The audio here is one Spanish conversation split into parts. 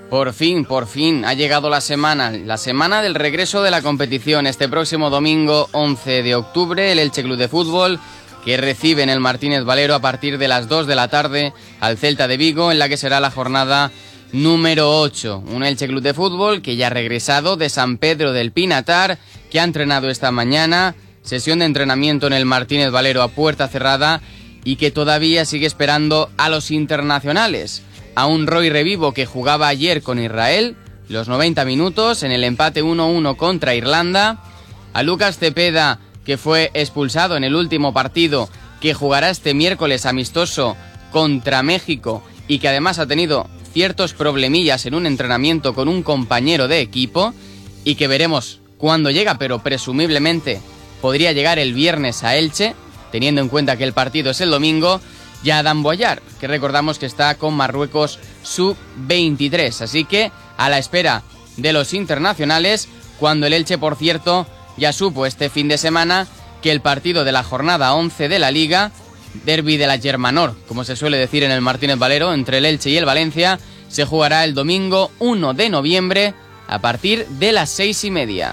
Por fin, ha llegado la semana del regreso de la competición. Este próximo domingo 11 de octubre, el Elche Club de Fútbol, que recibe en el Martínez Valero a partir de las 2 de la tarde al Celta de Vigo, en la que será la jornada número 8. Un Elche Club de Fútbol que ya ha regresado de San Pedro del Pinatar, que ha entrenado esta mañana, sesión de entrenamiento en el Martínez Valero a puerta cerrada, y que todavía sigue esperando a los internacionales. A un Roy Revivo que jugaba ayer con Israel, los 90 minutos, en el empate 1-1 contra Irlanda. A Lucas Cepeda, que fue expulsado en el último partido, que jugará este miércoles amistoso contra México y que además ha tenido ciertos problemillas en un entrenamiento con un compañero de equipo y que veremos cuándo llega, pero presumiblemente podría llegar el viernes a Elche, teniendo en cuenta que el partido es el domingo. Ya Adam Boyar, que recordamos que está con Marruecos sub-23. Así que a la espera de los internacionales, cuando el Elche, por cierto, ya supo este fin de semana que el partido de la jornada 11 de la Liga, derbi de la Germanor, como se suele decir en el Martínez Valero, entre el Elche y el Valencia, se jugará el domingo 1 de noviembre a partir de las 6:30.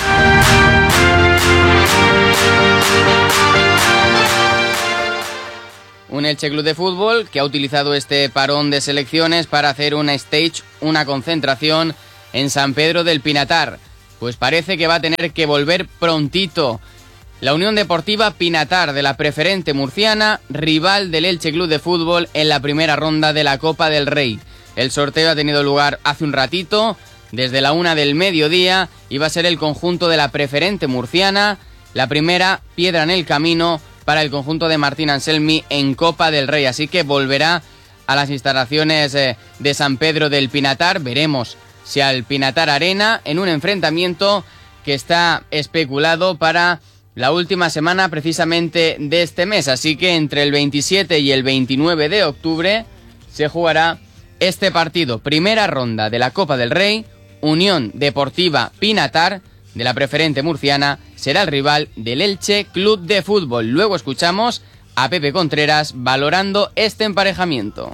Un Elche Club de Fútbol que ha utilizado este parón de selecciones para hacer una stage, una concentración en San Pedro del Pinatar. Pues parece que va a tener que volver prontito. La Unión Deportiva Pinatar de la Preferente Murciana, rival del Elche Club de Fútbol en la primera ronda de la Copa del Rey. El sorteo ha tenido lugar hace un ratito, desde la 1 del mediodía, y va a ser el conjunto de la Preferente Murciana, la primera piedra en el camino para el conjunto de Martín Anselmi en Copa del Rey. Así que volverá a las instalaciones de San Pedro del Pinatar. Veremos si al Pinatar Arena, en un enfrentamiento que está especulado para la última semana precisamente de este mes. Así que entre el 27 y el 29 de octubre se jugará este partido. Primera ronda de la Copa del Rey. Unión Deportiva Pinatar de la Preferente Murciana será el rival del Elche Club de Fútbol. Luego escuchamos a Pepe Contreras valorando este emparejamiento.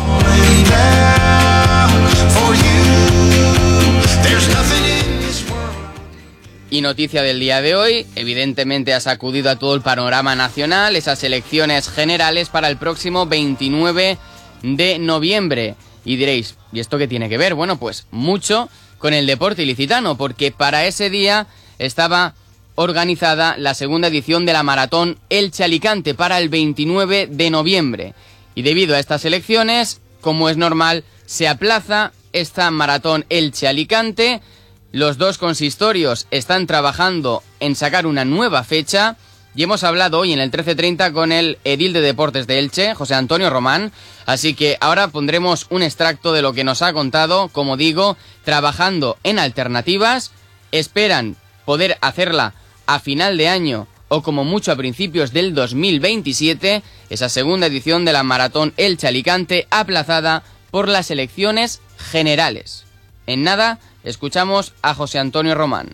Y noticia del día de hoy, evidentemente ha sacudido a todo el panorama nacional esas elecciones generales para el próximo 29 de noviembre. Y diréis, ¿y esto qué tiene que ver? Bueno, pues mucho con el deporte ilicitano, porque para ese día estaba organizada la segunda edición de la Maratón Elche-Alicante para el 29 de noviembre. Y debido a estas elecciones, como es normal, se aplaza esta Maratón Elche-Alicante. Los dos consistorios están trabajando en sacar una nueva fecha y hemos hablado hoy en el 13:30 con el edil de Deportes de Elche, José Antonio Román, así que ahora pondremos un extracto de lo que nos ha contado. Como digo, trabajando en alternativas, esperan poder hacerla a final de año o como mucho a principios del 2027, esa segunda edición de la Maratón Elche-Alicante aplazada por las elecciones generales. En nada, escuchamos a José Antonio Román.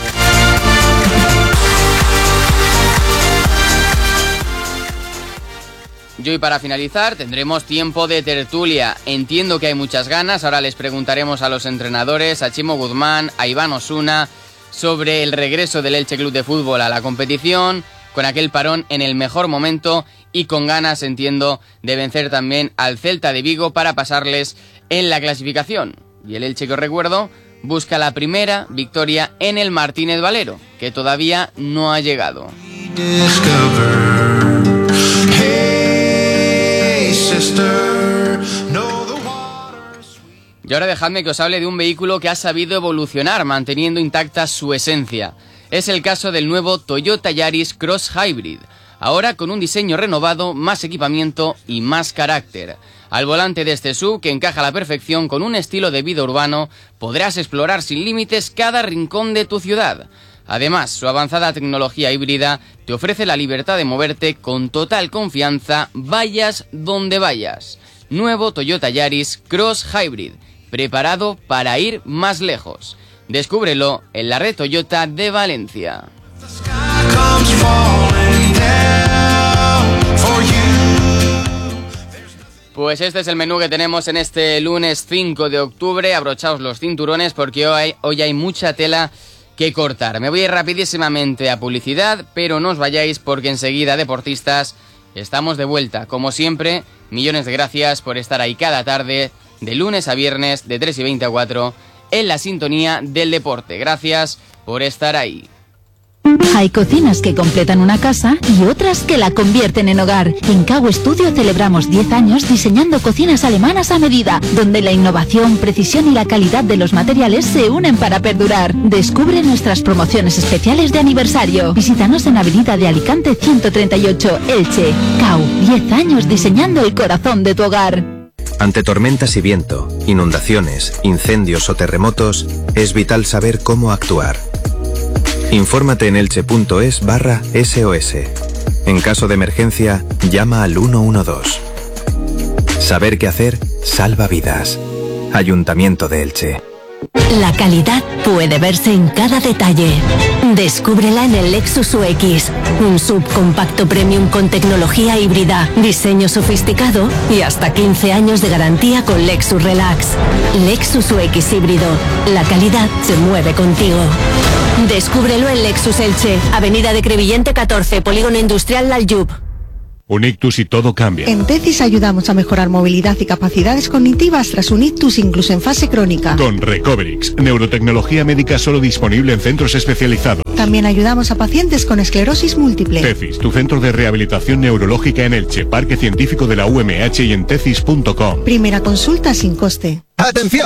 Y hoy, para finalizar, tendremos tiempo de tertulia. Entiendo que hay muchas ganas. Ahora les preguntaremos a los entrenadores, a Chimo Guzmán, a Iván Osuna, sobre el regreso del Elche Club de Fútbol a la competición, con aquel parón en el mejor momento y con ganas, entiendo, de vencer también al Celta de Vigo para pasarles en la clasificación. Y el Elche, que os recuerdo, busca la primera victoria en el Martínez Valero, que todavía no ha llegado. Y ahora dejadme que os hable de un vehículo que ha sabido evolucionar manteniendo intacta su esencia. Es el caso del nuevo Toyota Yaris Cross Hybrid, ahora con un diseño renovado, más equipamiento y más carácter. Al volante de este SUV, que encaja a la perfección con un estilo de vida urbano, podrás explorar sin límites cada rincón de tu ciudad. Además, su avanzada tecnología híbrida te ofrece la libertad de moverte con total confianza, vayas donde vayas. Nuevo Toyota Yaris Cross Hybrid, preparado para ir más lejos. Descúbrelo en la red Toyota de Valencia. Pues este es el menú que tenemos en este lunes 5 de octubre. Abrochaos los cinturones porque hoy hay mucha tela que cortar. Me voy a ir rapidísimamente a publicidad, pero no os vayáis porque enseguida, deportistas, estamos de vuelta. Como siempre, millones de gracias por estar ahí cada tarde, de lunes a viernes, de 3:20 a 4, en la sintonía del deporte. Gracias por estar ahí. Hay cocinas que completan una casa y otras que la convierten en hogar. En Cau Studio celebramos 10 años diseñando cocinas alemanas a medida, donde la innovación, precisión y la calidad de los materiales se unen para perdurar. Descubre nuestras promociones especiales de aniversario. Visítanos en Avenida de Alicante 138, Elche. Cau, 10 años diseñando el corazón de tu hogar. Ante tormentas y viento, inundaciones, incendios o terremotos, es vital saber cómo actuar. Infórmate en elche.es/SOS. En caso de emergencia, llama al 112. Saber qué hacer salva vidas. Ayuntamiento de Elche. La calidad puede verse en cada detalle. Descúbrela en el Lexus UX, un subcompacto premium con tecnología híbrida, diseño sofisticado y hasta 15 años de garantía con Lexus Relax. Lexus UX híbrido. La calidad se mueve contigo. Descúbrelo en Lexus Elche, Avenida de Crevillente 14, Polígono Industrial Laljub. Un ictus y todo cambia. En TECIS ayudamos a mejorar movilidad y capacidades cognitivas tras un ictus incluso en fase crónica. Con Recoverix, neurotecnología médica solo disponible en centros especializados. También ayudamos a pacientes con esclerosis múltiple. TECIS, tu centro de rehabilitación neurológica en Elche, Parque Científico de la UMH y en tecis.com. Primera consulta sin coste. ¡Atención!